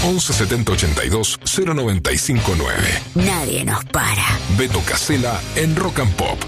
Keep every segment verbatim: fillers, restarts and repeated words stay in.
once setenta ochenta y dos cero noventa y cinco nueve. Nadie nos para. Beto Casella en Rock and Pop.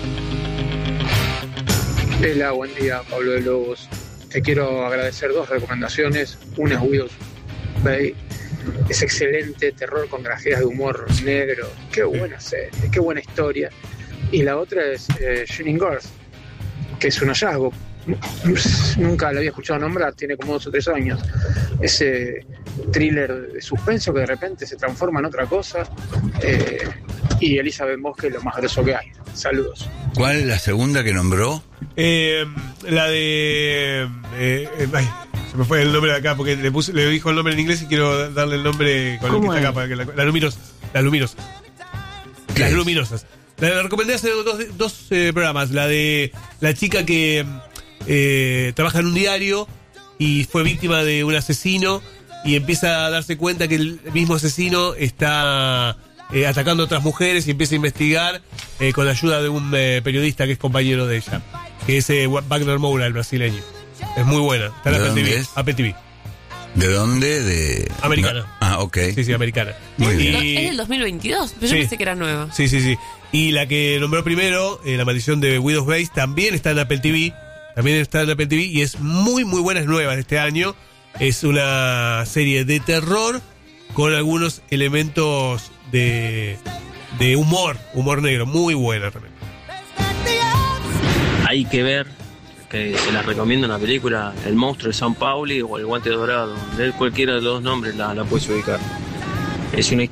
Hola, buen día, Pablo de Lobos. Te quiero agradecer dos recomendaciones. Una es Widows Bay. Es excelente, terror con grajeas de humor negro. Qué buena serie, qué buena historia. Y la otra es eh, Shining Girls, que es un hallazgo. Nunca lo había escuchado nombrar, tiene como dos o tres años. Ese thriller de suspenso que de repente se transforma en otra cosa. Eh, y Elizabeth Moss, que es lo más grosso que hay. Saludos. ¿Cuál es la segunda que nombró? Eh, la de... Eh, eh, ay, se me fue el nombre de acá porque le puse, le dijo el nombre en inglés y quiero darle el nombre con el que está acá para que la, la luminos, las luminosas. Las luminosas. La, la recomendé hace dos, dos eh, programas. La de la chica que eh, trabaja en un diario y fue víctima de un asesino y empieza a darse cuenta que el mismo asesino está eh, atacando a otras mujeres y empieza a investigar eh, con la ayuda de un eh, periodista que es compañero de ella, que es eh, Wagner Moura, el brasileño. Es muy buena. Está en ¿De Apple dónde T V. es? Apple T V. ¿De dónde? De... Americana. Ah, ok. Sí, sí, americana. Muy Y- bien. No, es del dos mil veintidós, pero yo Sí. pensé que era nueva. Sí, sí, sí. Y la que nombró primero, eh, La maldición de Widow's Base, también está en Apple T V. También está en Apple T V y es muy, muy buena, es nueva de este año. Es una serie de terror con algunos elementos de, de humor, humor negro. Muy buena realmente. Hay que ver, que se las recomiendo una película, El monstruo de San Pauli o El guante dorado. De cualquiera de los dos nombres la, la puedes ubicar. Es una historia